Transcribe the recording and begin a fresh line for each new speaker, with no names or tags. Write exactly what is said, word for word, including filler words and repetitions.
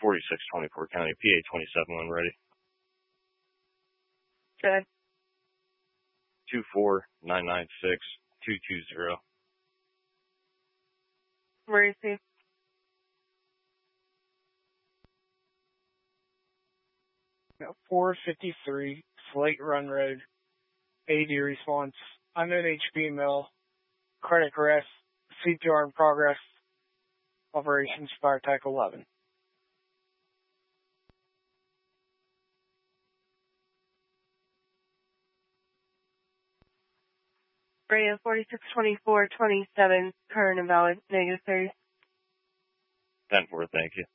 forty-six twenty-four County, P A twenty-seven when ready.
Good.
two four nine nine six two two zero.
Emergency.
four fifty-three Slate Run Road, A D response, unknown H P mill, cardiac arrest, C P R in progress, operations fire type eleven.
Radio forty-six twenty-four twenty-seven, current and valid, negative thirty.
ten four, thank you.